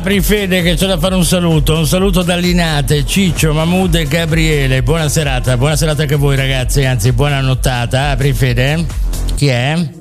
Apri Fede che c'è da fare un saluto da Linate, Ciccio, Mahmood e Gabriele. Buona serata anche a voi ragazzi, anzi buona nottata. Apri Fede, chi è?